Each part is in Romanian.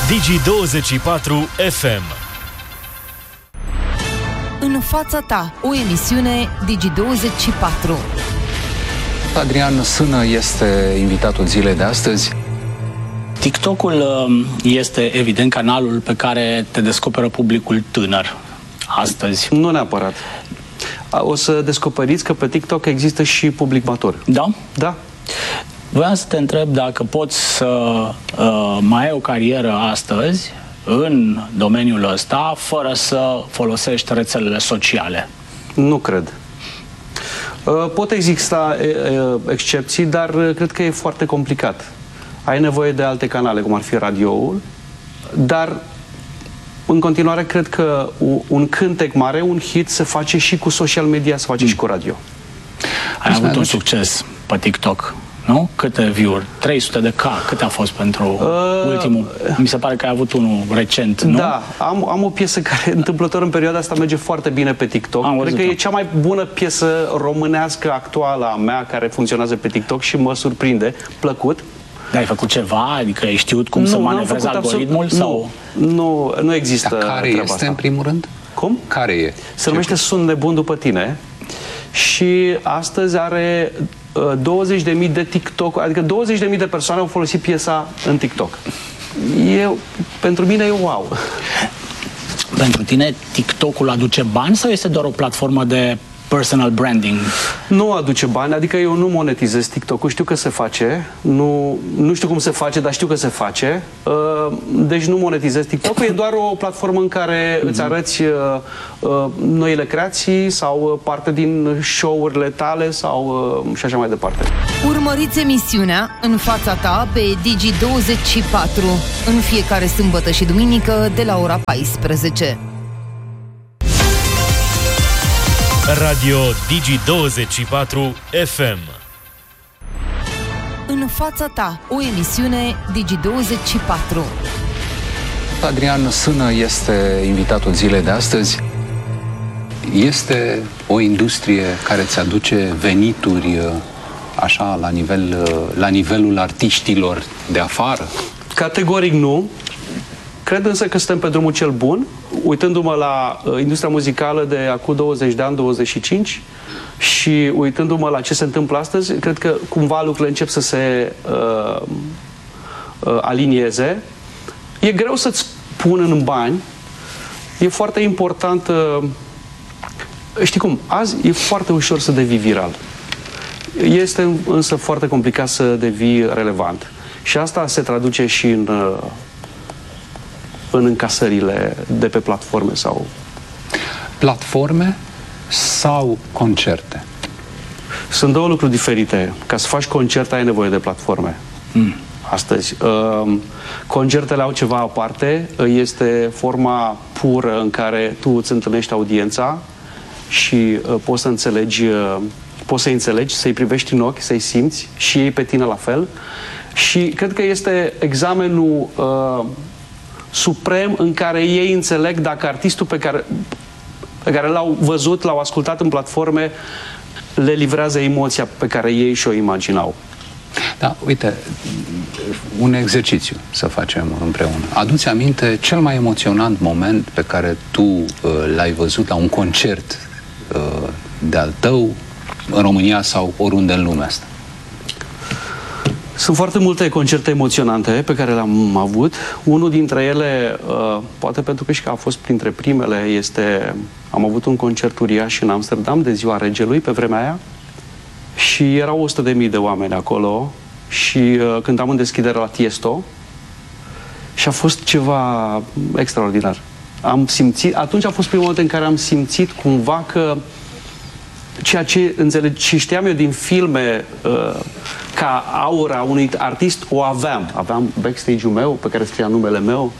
Digi24 FM. În fața ta, o emisiune Digi24. Adrian Sână este invitatul zilei de astăzi. TikTok-ul este evident canalul pe care te descoperă publicul tânăr astăzi. Nu neapărat. O să descoperiți că pe TikTok există și public matur. Da? Da. Voiam să te întreb dacă poți să mai ai o carieră astăzi în domeniul ăsta fără să folosești rețelele sociale. Nu cred. Pot exista excepții, dar cred că e foarte complicat. Ai nevoie de alte canale, cum ar fi radioul, dar în continuare cred că un cântec mare, un hit, se face și cu social media, se face și cu radio. Ai avut un succes pe TikTok, nu? Câte view-uri? 300 de K. Câte a fost pentru ultimul? Mi se pare că ai avut unul recent, nu? Da, am o piesă care întâmplător în perioada asta merge foarte bine pe TikTok. Cred că e cea mai bună piesă românească actuală a mea care funcționează pe TikTok și mă surprinde, plăcut. Dar ai făcut ceva? Adică ai știut cum să manevrezi algoritmul? Sau? Nu există. Dar care este asta în primul rând? Cum? Care e? Se numește Sunt nebun după tine și astăzi are 20.000 de TikTok, adică 20.000 de persoane au folosit piesa în TikTok. Pentru mine e wow. Pentru tine TikTok-ul aduce bani sau este doar o platformă de personal branding? Nu aduce bani, adică eu nu monetizez TikTok-ul, știu că se face, nu știu cum se face, dar știu că se face, deci nu monetizez TikTok-ul, e doar o platformă în care îți arăți noile creații sau parte din show-urile tale sau și așa mai departe. Urmăriți emisiunea În fața ta pe Digi24 în fiecare sâmbătă și duminică de la ora 14. Radio Digi24 FM. În fața ta, o emisiune Digi24. Adrian Sână este invitatul zilei de astăzi. Este o industrie care îți aduce venituri așa la nivelul artiștilor de afară? Categoric nu. Cred însă că suntem pe drumul cel bun. Uitându-mă la industria muzicală de acum 20 de ani, 25, și uitându-mă la ce se întâmplă astăzi, cred că cumva lucrurile încep să se alinieze. E greu să-ți pun în bani. E foarte important... știi cum? Azi e foarte ușor să devii viral. Este însă foarte complicat să devii relevant. Și asta se traduce și în încasările de pe platforme sau... Platforme sau concerte? Sunt două lucruri diferite. Ca să faci concert ai nevoie de platforme. Astăzi. Concertele au ceva aparte. Este forma pură în care tu îți întâlnești audiența și poți să-i înțelegi, să-i privești în ochi, să-i simți și ei pe tine la fel. Și cred că este examenul suprem în care ei înțeleg dacă artistul pe care l-au văzut, l-au ascultat în platforme, le livrează emoția pe care ei și-o imaginau. Da, uite, un exercițiu să facem împreună. Adu-ți aminte cel mai emoționant moment pe care tu l-ai văzut la un concert de-al tău în România sau oriunde în lumea asta? Sunt foarte multe concerte emoționante pe care le-am avut. Unul dintre ele, poate pentru că și că a fost printre primele, am avut un concert uriaș în Amsterdam de Ziua Regelui pe vremea aia și erau 100.000 de oameni acolo și cântam în deschidere la Tiesto și a fost ceva extraordinar. Am simțit, atunci a fost primul moment în care am simțit cumva că ceea ce înțeleg și știam eu din filme ca aura unui artist o aveam backstage-ul meu pe care scria numele meu,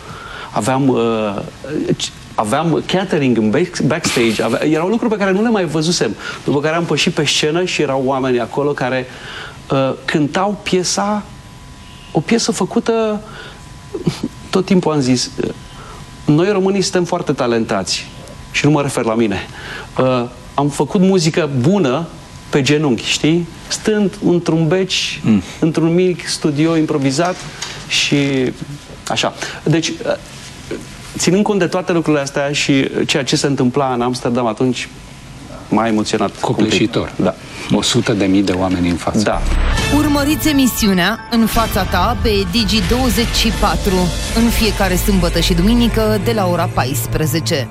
aveam catering în backstage, erau lucruri pe care nu le mai văzusem, după care am pășit pe scenă și erau oameni acolo care cântau o piesă făcută. Tot timpul am zis, noi românii suntem foarte talentați și nu mă refer la mine. Am făcut muzică bună pe genunchi, știi? Stând într-un beci, într-un mic studio improvizat și așa. Deci, ținând cont de toate lucrurile astea și ceea ce se întâmpla în Amsterdam atunci, m-a emoționat. Copleșitor. Da. 100.000 de oameni în față. Da. Urmăriți emisiunea În fața ta pe Digi24 în fiecare sâmbătă și duminică de la ora 14.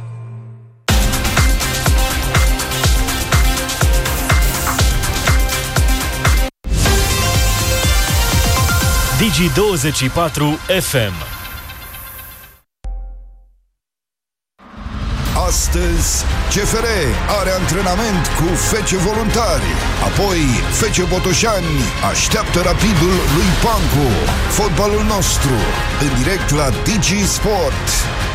Digi24 FM. Astăzi, CFR are antrenament cu FC Voluntari. Apoi, FC Botoșani așteaptă Rapidul lui Pancu. Fotbalul nostru, în direct la Digi Sport.